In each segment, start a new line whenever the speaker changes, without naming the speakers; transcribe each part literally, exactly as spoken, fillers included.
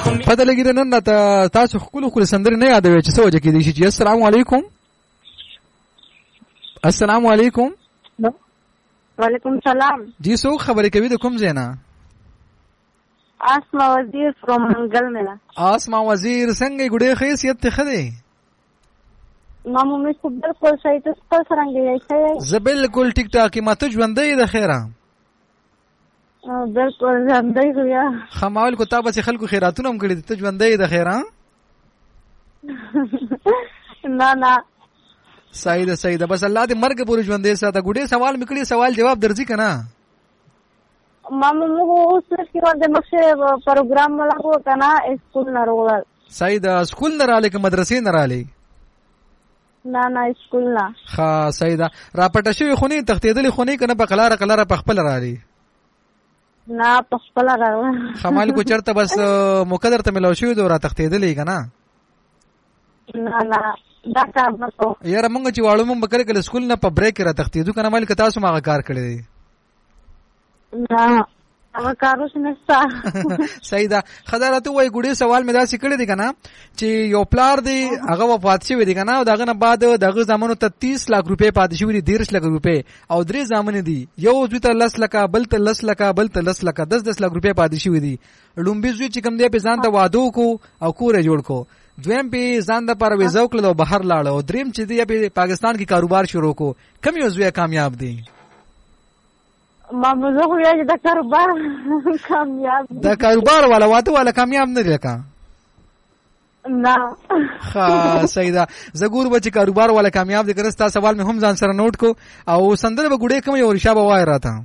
پته لګی نن راته تاسو خپل خپل سندرې نه یادوي چې څه وجه کې دي شي. السلام علیکم. السلام علیکم.
وعلیکم سلام.
جی څوک خبرې کوي د کوم ځای نه؟
آسما وزیر فرام منګل میلا.
آسما وزیر څنګه ګډه خیسیت ته خدي؟
مامو مې بالکل صحیح ته څه څنګه یې ښه؟
زه بالکل ټیک ټاک ما ته ژوندې د خیره.
بالکل ژوندې غویا.
خماول کو تابه چې خلکو خیراتونه هم کړی ته ژوندې د خیره؟
نه نه.
صحیح ده صحیح ده بس الله دې مرګ پورې ژوندې ساته. ګډه سوال میکړي سوال جواب درځي کنه؟
مامو مو اوس کې د مخه پروګرام ملګرو کنه اسکول نه راول.
صحیح ده اسکول نه رااله که مدرسې نه رااله؟
نه نه اسکول نه.
ها صحیح ده را پټه شوی خونی تختیدلې خونی کنه په قلاره قلاره په خپل رااله؟
نه په خپل رااله.
خمال کو چرته بس مقدر ته ملو شوی دو را تختیدلې کنه؟
نه نه دا کار نه کو.
یاره مونږ چې واړو مونږ بکره کله اسکول نه په بریک را تختیدو کنه مال که تاسو ما کار کړی دی؟
نه هغه کاروس نشته.
صحیح ده خدای وای ګډي سوال مې داسې کړی دی کنه چې یو پلار دی هغه وفات شوی دی کنه او دغه نه بعد دغه زمانو ته تیس لک روپے پاتې شوی دي دیرش لک روپے او درې زامن دي یو دوی ته لس لک بل ته لس لک بل ته لس لک دس دس لک روپے پاتې شوی دي. لومبي زوی چې کوم دی په ځان ته وادو کو او کور جوړ کو. دویم په ځان د پر ویزا کړو بهر لاړ او دریم چې دی په پاکستان کې کاروبار شروع کو. کوم یو زوی کامیاب دی؟
ما مزه خو یې د کاروبار کامیاب
د کاروبار والا واته والا کامیاب نه لکه
نه.
ها صحیح ده زګور بچ کاروبار والا کامیاب دي کرستا سوال مې هم ځان سره نوٹ کو او سندره به ګډه کوم یو رشا به وای راته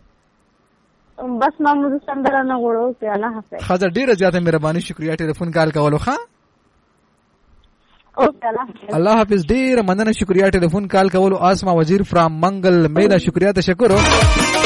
بس ما مزه سندره نه غوړو چې الله حافظ.
خاطر ډیره زیاته مهرباني شکریا ټلیفون کال کولو. ښا
اوکے الله حافظ.
الله حافظ. ډیره مننه شکریا ټلیفون کال کولو. آسما وزیر فرام منګل میلا شکریا تشکر.